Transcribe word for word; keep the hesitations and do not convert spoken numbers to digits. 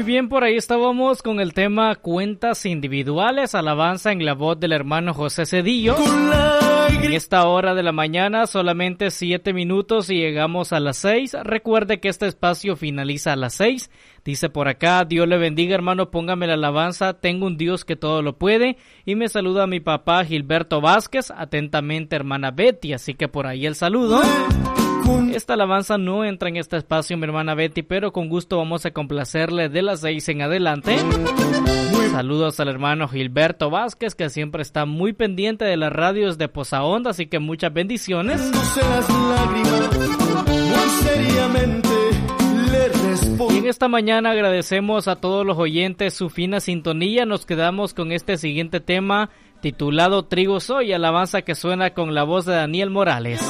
bien, por ahí estábamos con el tema Cuentas Individuales, alabanza en la voz del hermano José Cedillo. En esta hora de la mañana, solamente siete minutos y llegamos a las seis. Recuerde que este espacio finaliza a las seis. Dice por acá, Dios le bendiga, hermano, póngame la alabanza, tengo un Dios que todo lo puede. Y me saluda mi papá Gilberto Vázquez, atentamente hermana Betty, así que por ahí el saludo. Esta alabanza no entra en este espacio, mi hermana Betty, pero con gusto vamos a complacerle de las seis en adelante. Saludos al hermano Gilberto Vázquez, que siempre está muy pendiente de las radios de Poza Honda, así que muchas bendiciones. Y en esta mañana agradecemos a todos los oyentes su fina sintonía. Nos quedamos con este siguiente tema titulado Trigo Soy, alabanza que suena con la voz de Daniel Morales.